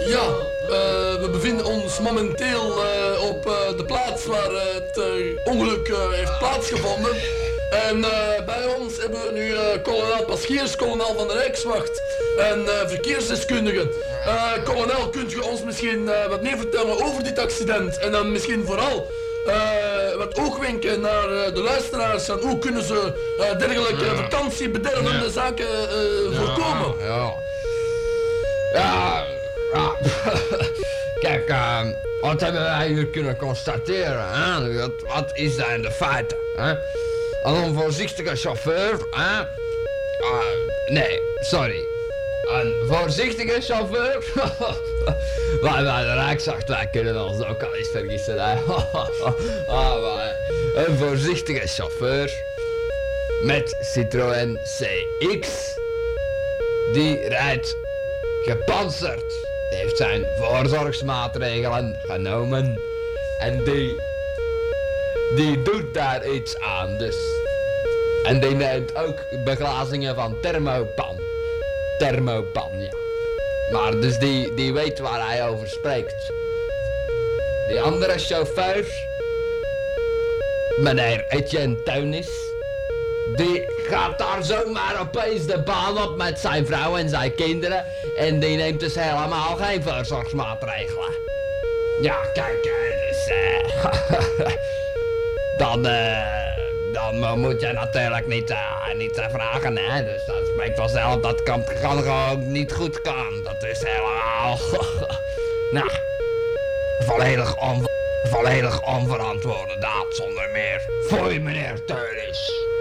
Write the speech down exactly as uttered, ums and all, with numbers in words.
Ja, uh, we bevinden ons momenteel uh, op uh, de plaats waar uh, het uh, ongeluk uh, heeft plaatsgevonden. En uh, bij ons hebben we nu uh, kolonel Paschiers, kolonel van de Rijkswacht en uh, verkeersdeskundigen. Uh, kolonel, kunt u ons misschien uh, wat meer vertellen over dit accident? En dan misschien vooral uh, wat oogwenken naar uh, de luisteraars. En hoe kunnen ze uh, dergelijke ja. vakantiebedervende ja. zaken uh, ja. voorkomen? Ja, ja. ja. Kijk, uh, wat hebben wij hier kunnen constateren? Hè? Wat, wat is daar de feiten? Hè? Een onvoorzichtige chauffeur, hè? Uh, nee, sorry. Een voorzichtige chauffeur? wij bij de Rijkswacht, wij kunnen ons ook al eens vergissen. Hè? ah, maar, een voorzichtige chauffeur met Citroën C X, die rijdt gepantserd. Die heeft zijn voorzorgsmaatregelen genomen en die, die doet daar iets aan, dus. En die neemt ook beglazingen van thermopan. Thermopan, ja. Maar dus die, die weet waar hij over spreekt. Die andere chauffeur, meneer Etienne Tuinis, die gaat daar zomaar opeens de baan op met zijn vrouw en zijn kinderen en die neemt dus helemaal geen voorzorgsmaatregelen. Ja, kijk, dus uh, dan, uh, dan moet je natuurlijk niet, uh, niet uh, vragen, hè. Dus dat spreekt vanzelf, dat kan, kan gewoon niet goed gaan. Dat is helemaal, nou, volledig, on, volledig onverantwoorde daad zonder meer. Foei, meneer Teunis.